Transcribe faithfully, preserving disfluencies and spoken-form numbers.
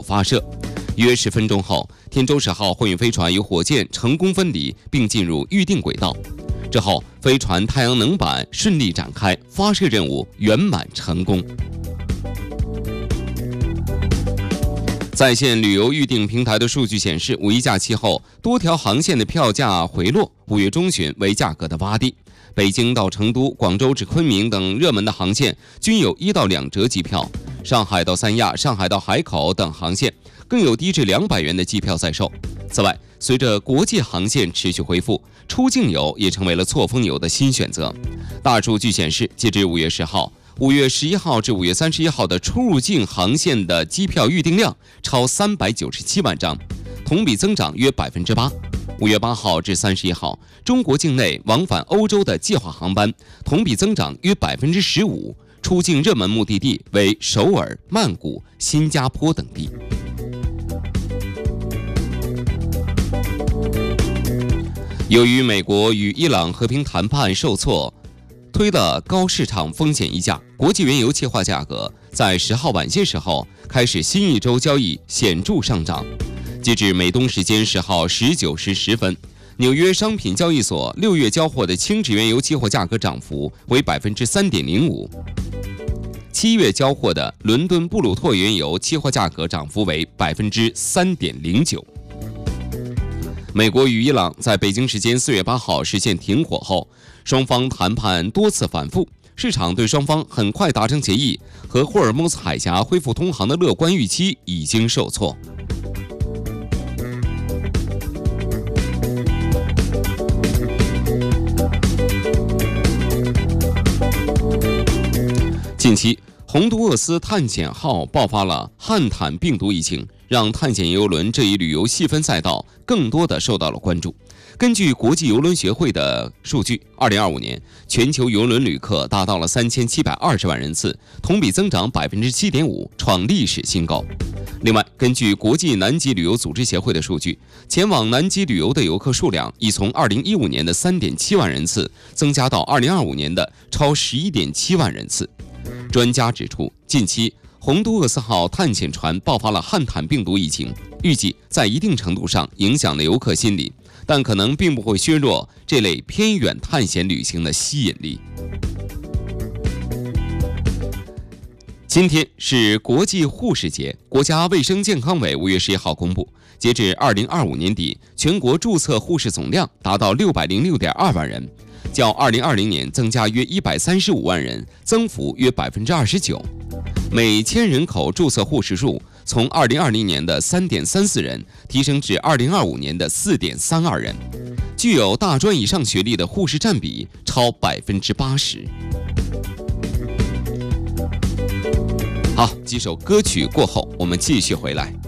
发射。约十分钟后，天舟十号货运飞船与火箭成功分离，并进入预定轨道。之后，飞船太阳能板顺利展开，发射任务圆满成功。在线旅游预订平台的数据显示，五一假期后，多条航线的票价回落，五月中旬为价格的洼地。北京到成都、广州至昆明等热门的航线均有一到两折机票，上海到三亚、上海到海口等航线更有低至两百元的机票在售。此外，随着国际航线持续恢复，出境游也成为了错峰游的新选择。大数据显示，截至五月十号。五月十一号至五月三十一号的出入境航线的机票预订量超三百九十七万张，同比增长约百分之八。五月八号至三十一号，中国境内往返欧洲的计划航班同比增长约百分之十五，出境热门目的地为首尔、曼谷、新加坡等地。由于美国与伊朗和平谈判受挫，推了高市场风险溢价，国际原油期货价格在十号晚些时候开始新一周交易显著上涨。截至美东时间十号十九时十分，纽约商品交易所六月交货的轻质原油期货价格涨幅为百分之三点零五，七月交货的伦敦布鲁托原油期货价格涨幅为百分之三点零九。美国与伊朗在北京时间四月八号实现停火后，双方谈判多次反复，市场对双方很快达成协议和霍尔木兹海峡恢复通航的乐观预期已经受挫。近期，洪都厄斯探险号爆发了汉坦病毒疫情，让探险邮轮这一旅游细分赛道更多的受到了关注。根据国际邮轮协会的数据，二零二五年全球邮轮旅客达到了三千七百二十万人次，同比增长百分之七点五，创历史新高。另外，根据国际南极旅游组织协会的数据，前往南极旅游的游客数量已从二零一五年的三点七万人次增加到二零二五年的超十一点七万人次。专家指出，近期洪都厄斯号探险船爆发了汉坦病毒疫情，预计在一定程度上影响了游客心理，但可能并不会削弱这类偏远探险旅行的吸引力。今天是国际护士节，国家卫生健康委五月十一号公布，截至二零二五年底，全国注册护士总量达到六百零六点二万人，较二零二零年增加约一百三十五万人，增幅约百分之二十九。每千人口注册护士数从二零二零年的三点三四人提升至二零二五年的四点三二人，具有大专以上学历的护士占比超百分之八十。好，几首歌曲过后，我们继续回来。